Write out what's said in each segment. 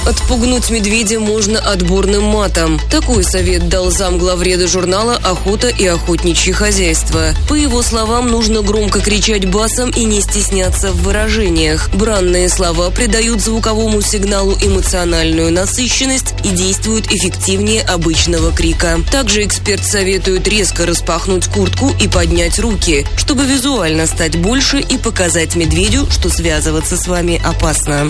Отпугнуть медведя можно отборным матом. Такой совет дал замглавреда журнала «Охота и охотничье хозяйство». По его словам, нужно громко кричать басом и не стесняться в выражениях. Бранные слова придают звуковому сигналу эмоциональную насыщенность и действуют эффективнее обычного крика. Также эксперт советует резко распахнуть куртку и поднять руки, чтобы визуально стать больше и показать медведю, что связываться с вами опасно.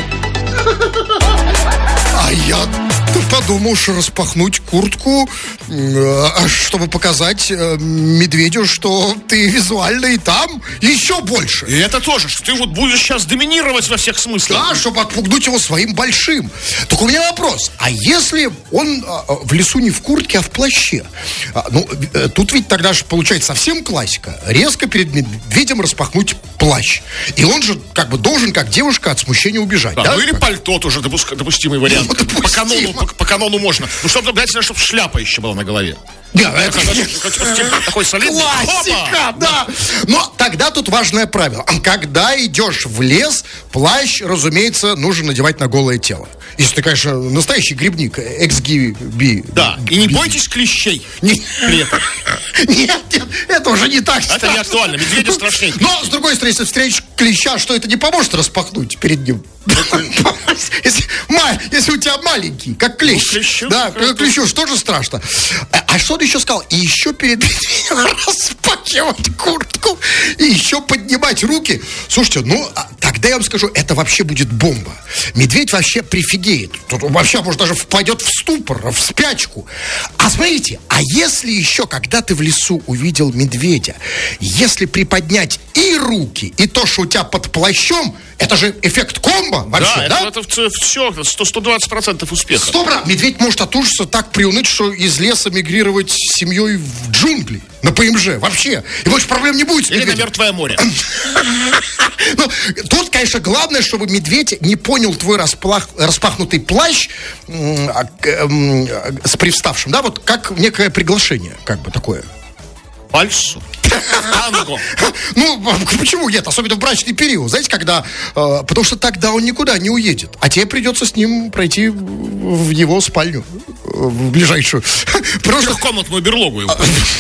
А я подумал, что распахнуть куртку, чтобы показать медведю, что ты визуально и там еще больше. И это тоже, что ты вот будешь сейчас доминировать во всех смыслах. Да, чтобы отпугнуть его своим большим. Только у меня вопрос. А если он в лесу не в куртке, а в плаще? Тут ведь тогда же получается совсем классика. Резко перед медведем распахнуть плащ. И он же как бы должен, как девушка, от смущения убежать. Да? Ну или пальто тоже допустимый вариант. По канону можно. Ну, чтобы обязательно, чтобы шляпа еще была на голове. Да, это такой солидный. Классика, да. Но тогда тут важное правило. Когда идешь в лес, плащ, разумеется, нужно надевать на голое тело. Если ты, конечно, настоящий грибник, экс-гиби. Да, и не бойтесь клещей при этом. Нет, это уже не так. Это не актуально, медведи страшнее. Но, с другой стороны, если встретишь клеща, что это не поможет распахнуть перед ним? Если у тебя маленький, как клещ. Да, как клещу, что же страшно? А что он еще сказал? И еще перед медведем распахивать куртку, и еще поднимать руки. Слушайте, тогда я вам скажу, это вообще будет бомба. Медведь вообще прифигеет. Тут вообще, может, даже впадет в ступор, в спячку. А смотрите, а если еще, когда ты в лесу увидел медведя, если приподнять и руки, и то, что у тебя под плащом, это же эффект комбо вообще, да? Это все, 120% успеха. 100%. Медведь может от ужаса так приуныть, что из леса мигрировать с семьей в джунгли, на ПМЖ, вообще. И больше проблем не будет с медведем. Или на Мертвое море. Тут, конечно, главное, чтобы медведь не понял твой распахнутый плащ с привставшим, да, вот как некое приглашение, как бы такое. Вальсу. Танго. Почему нет? Особенно в брачный период. Знаете, когда... потому что тогда он никуда не уедет. А тебе придется с ним пройти в его спальню. В ближайшую. Трехкомнатную берлогу его.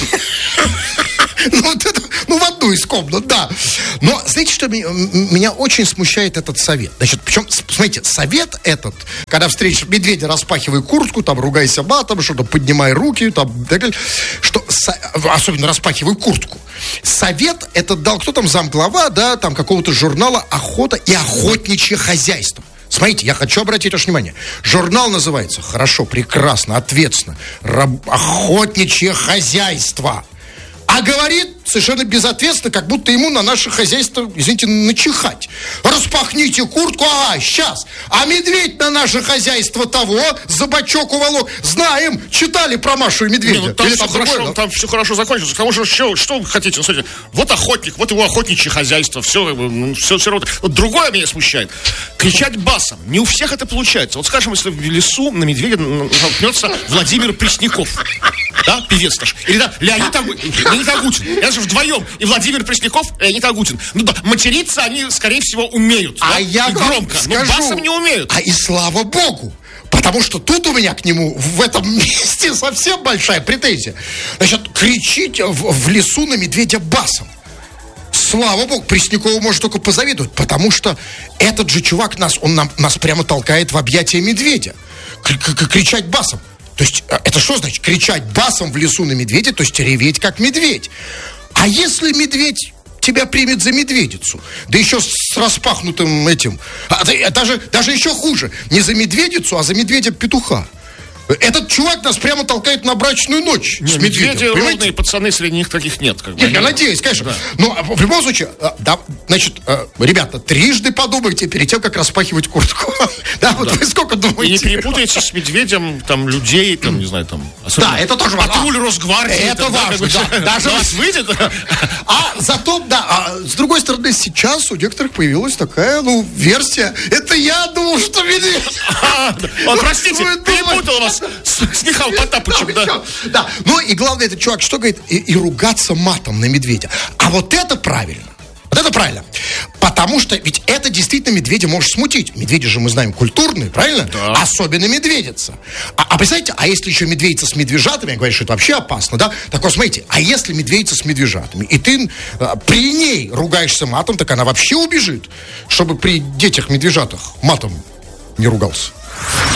В одну из комнат, да. Но знаете, что меня очень смущает этот совет? Значит, причем, смотрите, совет этот, когда встретишь медведя, распахивай куртку, там, ругайся матом, что-то поднимай руки, там, так далее, что, особенно распахивай куртку. Совет этот дал, кто там, замглава, да, там, какого-то журнала «Охота и охотничье хозяйство». Смотрите, я хочу обратить ваше внимание. Журнал называется, хорошо, прекрасно, ответственно, «Охотничье хозяйство». А говорит совершенно безответственно, как будто ему на наше хозяйство, извините, начихать. Распахните куртку, сейчас. А медведь на наше хозяйство того, за бочок уволок. Знаем, читали про Машу и медведя. Там все хорошо закончилось. Кому же что вы хотите? Смотрите, вот охотник, вот его охотничье хозяйство. Все равно. Вот другое меня смущает. Кричать басом. Не у всех это получается. Вот скажем, если в лесу на медведя наткнется Владимир Пресняков. Да, певец наш. Или да, Леонид Агутин. Это же вдвоем. И Владимир Пресняков, и Леонид Агутин. Материться они, скорее всего, умеют. А я громко скажу, но басом не умеют. И слава богу. Потому что тут у меня к нему в этом месте совсем большая претензия. Значит, кричить в лесу на медведя басом. Слава богу, Преснякову может только позавидовать. Потому что этот же чувак нас прямо толкает в объятия медведя. Кричать басом. То есть, это что значит? Кричать басом в лесу на медведя, то есть реветь как медведь. А если медведь тебя примет за медведицу, да еще с распахнутым этим, даже еще хуже, не за медведицу, а за медведя-петуха. Этот чувак нас прямо толкает на брачную ночь с медведем. Медведи ровные пацаны, среди них таких нет. Нет, я надеюсь, конечно. Да. Но в любом случае, да, значит, ребята, трижды подумайте перед тем, как распахивать куртку. Да, вот вы сколько думаете? И не перепутайте с медведем, там, людей, там, не знаю, там... Да, это тоже важно. Патруль Росгвардии. Это важно, да. Даже вас выйдет. А зато, да, с другой стороны, сейчас у некоторых появилась такая, версия. Это я думал, что медведь. Простите, перепутал вас с Михаилом Потапычем, да. Да, ну и главное, этот чувак что говорит? И ругаться матом на медведя. А вот это правильно. Вот это правильно. Потому что ведь это действительно медведя может смутить. Медведи же, мы знаем, культурные, правильно? Да. Особенно медведица. А представляете, а если еще медведица с медвежатами, я говорю, что это вообще опасно, да? Так вот, смотрите, а если медведица с медвежатами, и ты при ней ругаешься матом, так она вообще убежит, чтобы при детях-медвежатах матом не ругался.